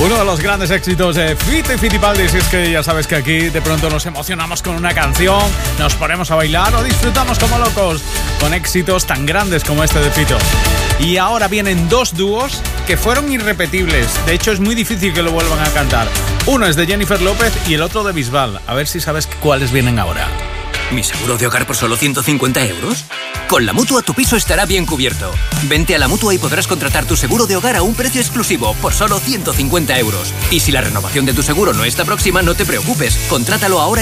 Uno de los grandes éxitos de Fito y Fitipaldi. Si es que ya sabes que aquí de pronto nos emocionamos con una canción, nos ponemos a bailar o disfrutamos como locos con éxitos tan grandes como este de Fito. Y ahora vienen dos dúos que fueron irrepetibles. De hecho, es muy difícil que lo vuelvan a cantar. Uno es de Jennifer López y el otro de Bisbal. A ver si sabes cuáles vienen ahora. ¿Mi seguro de hogar por solo 150 euros? Con la Mutua tu piso estará bien cubierto. Vente a la Mutua y podrás contratar tu seguro de hogar a un precio exclusivo por solo 150 euros. Y si la renovación de tu seguro no está próxima, no te preocupes. Contrátalo ahora